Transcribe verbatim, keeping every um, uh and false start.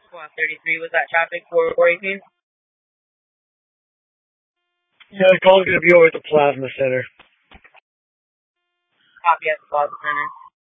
Squad thirty-three, was that traffic for four eighteen? Yeah, the call's going to be over at the Plasma Center. Copy at the Plaza Center.